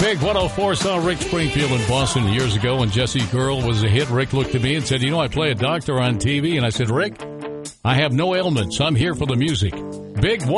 Big 104 saw Rick Springfield in Boston years ago when Jessie Girl was a hit. Rick looked at me and said, you know, I play a doctor on TV. And I said, Rick, I have no ailments. I'm here for the music. Big